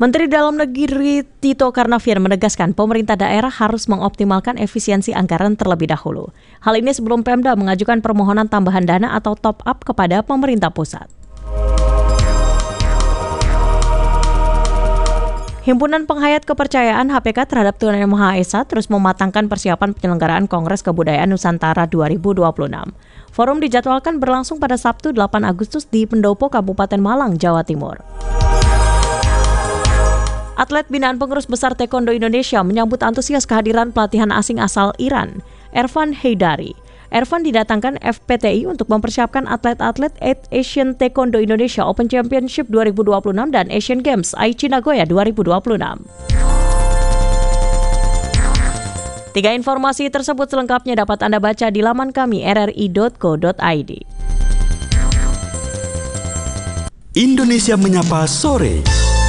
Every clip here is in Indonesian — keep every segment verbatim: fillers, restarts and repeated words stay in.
Menteri Dalam Negeri Tito Karnavian menegaskan pemerintah daerah harus mengoptimalkan efisiensi anggaran terlebih dahulu. Hal ini sebelum Pemda mengajukan permohonan tambahan dana atau top up kepada pemerintah pusat. Himpunan Penghayat Kepercayaan H P K terhadap Tuhan Yang Maha Esa terus mematangkan persiapan penyelenggaraan Kongres Kebudayaan Nusantara dua ribu dua puluh enam. Forum dijadwalkan berlangsung pada Sabtu delapan Agustus di Pendopo, Kabupaten Malang, Jawa Timur. Atlet binaan pengurus besar Taekwondo Indonesia menyambut antusias kehadiran pelatihan asing asal Iran, Ervan Heydari. Ervan didatangkan F P T I untuk mempersiapkan atlet-atlet Asian Taekwondo Indonesia Open Championship dua ribu dua puluh enam dan Asian Games Aichi Nagoya dua ribu dua puluh enam. Tiga informasi tersebut selengkapnya dapat Anda baca di laman kami r r i dot co dot i d. Indonesia Menyapa Sore.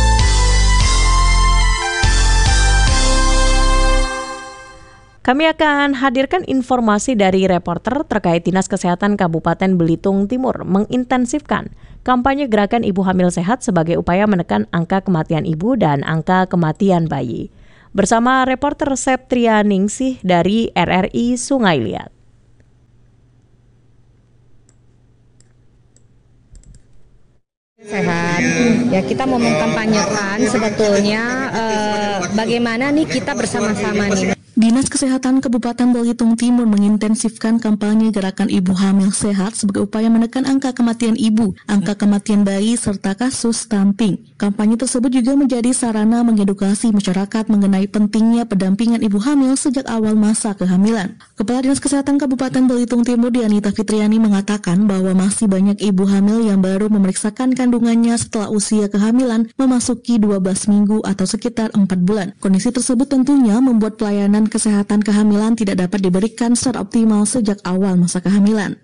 Kami akan hadirkan informasi dari reporter terkait Dinas Kesehatan Kabupaten Belitung Timur mengintensifkan kampanye gerakan ibu hamil sehat sebagai upaya menekan angka kematian ibu dan angka kematian bayi. Bersama reporter Septria Ningsih dari R R I Sungai Liat. Sehat, ya kita mau mengkampanyekan sebetulnya eh, bagaimana nih kita bersama-sama nih. Dinas Kesehatan Kabupaten Belitung Timur mengintensifkan kampanye gerakan ibu hamil sehat sebagai upaya menekan angka kematian ibu, angka kematian bayi, serta kasus stunting. Kampanye tersebut juga menjadi sarana mengedukasi masyarakat mengenai pentingnya pendampingan ibu hamil sejak awal masa kehamilan. Kepala Dinas Kesehatan Kabupaten Belitung Timur Dianita Fitriani mengatakan bahwa masih banyak ibu hamil yang baru memeriksakan kandungannya setelah usia kehamilan memasuki dua belas minggu atau sekitar empat bulan. Kondisi tersebut tentunya membuat pelayanan kesehatan kehamilan tidak dapat diberikan secara optimal sejak awal masa kehamilan.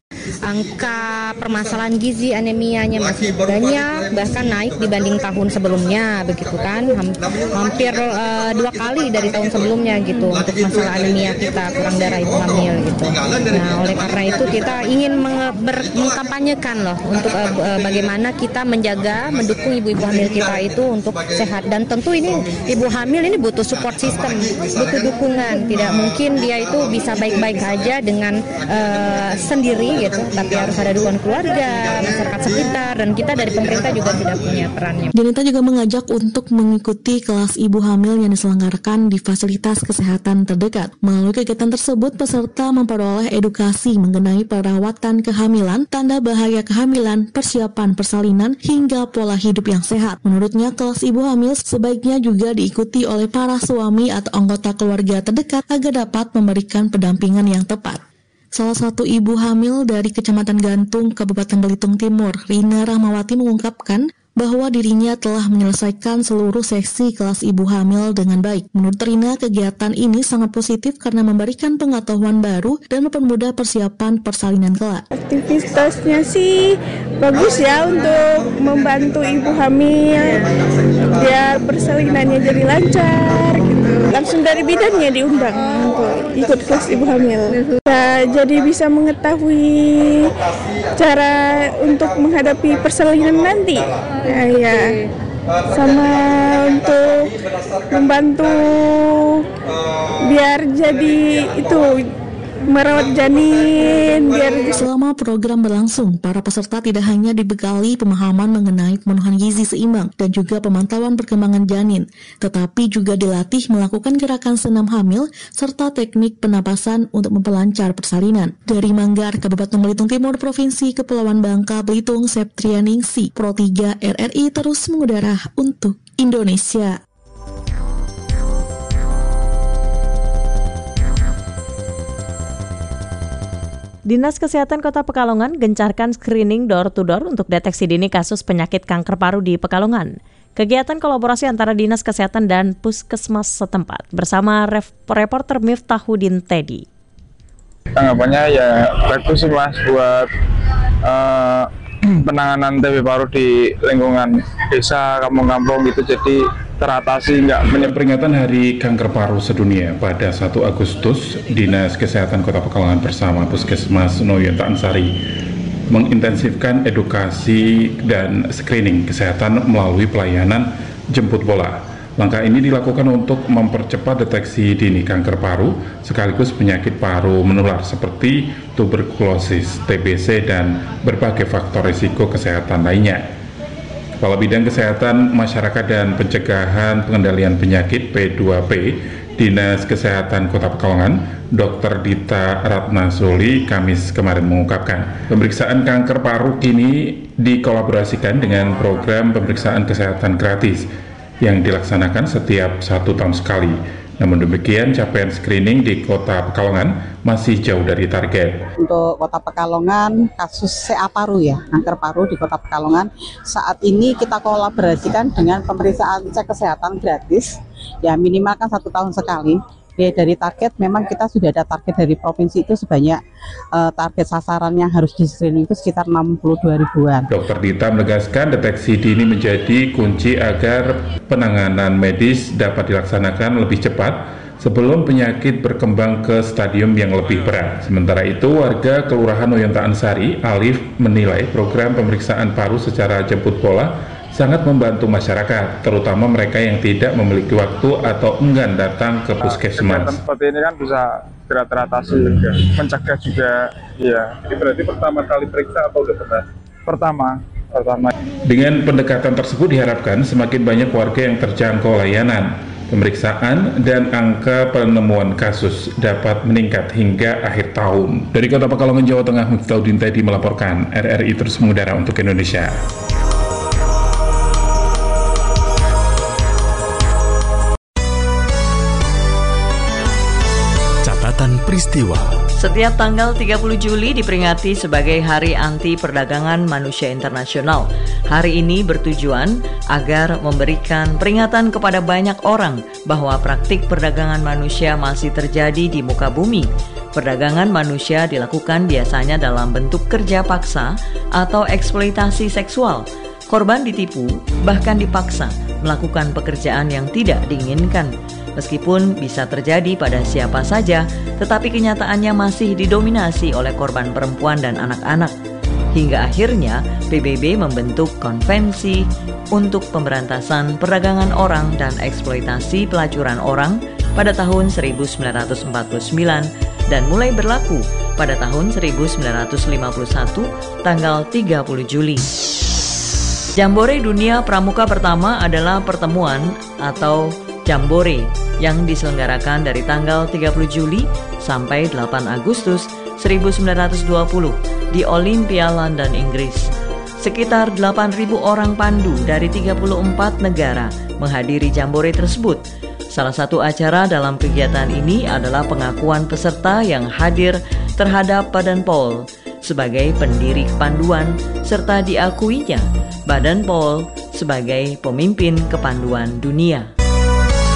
Angka permasalahan gizi anemianya masih banyak, bahkan naik dibanding tahun sebelumnya, begitu kan? Hampir uh, dua kali dari tahun sebelumnya gitu untuk masalah anemia kita, kurang darah ibu hamil gitu. Nah, oleh karena itu kita ingin menge- ber- mengkampanyekan loh untuk uh, bagaimana kita menjaga, mendukung ibu-ibu hamil kita itu untuk sehat. Dan tentu ini ibu hamil ini butuh support system, butuh dukungan. Tidak mungkin dia itu bisa baik-baik aja dengan uh, sendiri gitu, tapi harus ada dukungan keluarga, masyarakat sekitar, dan kita dari pemerintah juga sudah punya perannya. Dianita juga mengajak untuk mengikuti kelas ibu hamil yang diselenggarakan di fasilitas kesehatan terdekat. Melalui kegiatan tersebut, peserta memperoleh edukasi mengenai perawatan kehamilan, tanda bahaya kehamilan, persiapan persalinan, hingga pola hidup yang sehat. Menurutnya, kelas ibu hamil sebaiknya juga diikuti oleh para suami atau anggota keluarga terdekat agar dapat memberikan pendampingan yang tepat. Salah satu ibu hamil dari Kecamatan Gantung, Kabupaten Belitung Timur, Rina Rahmawati mengungkapkan bahwa dirinya telah menyelesaikan seluruh seksi kelas ibu hamil dengan baik. Menurut Rina, kegiatan ini sangat positif karena memberikan pengetahuan baru dan mempermudah persiapan persalinan kelak. Aktivitasnya sih bagus ya untuk membantu ibu hamil biar persalinannya jadi lancar gitu. Langsung dari bidannya diundang untuk ikut kelas ibu hamil. Nah, jadi bisa mengetahui cara untuk menghadapi persalinan nanti. Ya, ya. Sama untuk membantu biar jadi itu merawat janin biar. Selama program berlangsung, para peserta tidak hanya dibekali pemahaman mengenai pemenuhan gizi seimbang dan juga pemantauan perkembangan janin, tetapi juga dilatih melakukan gerakan senam hamil serta teknik penapasan untuk memperlancar persalinan. Dari Manggar, Kabupaten Belitung Timur, Provinsi Kepulauan Bangka Belitung, Septria Ningsih, Pro tiga R R I terus mengudara untuk Indonesia. Dinas Kesehatan Kota Pekalongan gencarkan screening door-to-door untuk deteksi dini kasus penyakit kanker paru di Pekalongan. Kegiatan kolaborasi antara Dinas Kesehatan dan Puskesmas setempat bersama ref- reporter Miftahudin Teddy. Tanggapannya ya bagus sih mas buat uh, penanganan T B paru di lingkungan desa, kampung-kampung gitu, jadi teratasi nggak. Peringatan Hari Kanker Paru Sedunia pada satu Agustus, Dinas Kesehatan Kota Pekalongan bersama Puskesmas Noyonta Ansari mengintensifkan edukasi dan screening kesehatan melalui pelayanan jemput bola. Langkah ini dilakukan untuk mempercepat deteksi dini kanker paru sekaligus penyakit paru menular seperti tuberkulosis, T B C, dan berbagai faktor risiko kesehatan lainnya. Kepala Bidang Kesehatan Masyarakat dan Pencegahan Pengendalian Penyakit P dua P Dinas Kesehatan Kota Pekalongan, Dokter Dita Ratnasuli, Kamis kemarin mengungkapkan, pemeriksaan kanker paru kini dikolaborasikan dengan program pemeriksaan kesehatan gratis yang dilaksanakan setiap satu tahun sekali. Namun demikian, capaian screening di Kota Pekalongan masih jauh dari target. Untuk Kota Pekalongan, kasus C A paru ya, kanker paru di Kota Pekalongan, saat ini kita kolaborasikan dengan pemeriksaan cek kesehatan gratis, ya minimal kan satu tahun sekali. Ya, dari target memang kita sudah ada target dari provinsi itu sebanyak uh, target sasaran yang harus di screening itu sekitar enam puluh dua ribuan. Dokter Dita menegaskan deteksi dini menjadi kunci agar penanganan medis dapat dilaksanakan lebih cepat sebelum penyakit berkembang ke stadium yang lebih berat. Sementara itu, warga Kelurahan Oyontaan Sari, Alif, menilai program pemeriksaan paru secara jemput bola sangat membantu masyarakat, terutama mereka yang tidak memiliki waktu atau enggan datang ke puskesmas. Kegiatan seperti ini kan bisa segera teratasi, hmm. mencegah juga. Iya. Ini berarti pertama kali periksa atau udah pernah? Pertama. Pertama. Dengan pendekatan tersebut diharapkan semakin banyak warga yang terjangkau layanan pemeriksaan dan angka penemuan kasus dapat meningkat hingga akhir tahun. Dari Kota Pekalongan, Jawa Tengah, Miftahudin Tedi melaporkan. R R I terus mengudara untuk Indonesia. Peristiwa. Setiap tanggal tiga puluh Juli diperingati sebagai Hari Anti Perdagangan Manusia Internasional. Hari ini bertujuan agar memberikan peringatan kepada banyak orang bahwa praktik perdagangan manusia masih terjadi di muka bumi. Perdagangan manusia dilakukan biasanya dalam bentuk kerja paksa atau eksploitasi seksual. Korban ditipu, bahkan dipaksa melakukan pekerjaan yang tidak diinginkan. Meskipun bisa terjadi pada siapa saja, tetapi kenyataannya masih didominasi oleh korban perempuan dan anak-anak. Hingga akhirnya P B B membentuk Konvensi untuk Pemberantasan Perdagangan Orang dan Eksploitasi Pelacuran Orang pada tahun seribu sembilan ratus empat puluh sembilan dan mulai berlaku pada tahun seribu sembilan ratus lima puluh satu tanggal tiga puluh Juli. Jambore Dunia Pramuka pertama adalah pertemuan atau Jambore yang diselenggarakan dari tanggal tiga puluh Juli sampai delapan Agustus seribu sembilan ratus dua puluh di Olympia, London, Inggris. Sekitar delapan ribu orang pandu dari tiga puluh empat negara menghadiri Jambore tersebut. Salah satu acara dalam kegiatan ini adalah pengakuan peserta yang hadir terhadap Baden Powell sebagai pendiri kepanduan serta diakuinya Baden Powell sebagai pemimpin kepanduan dunia.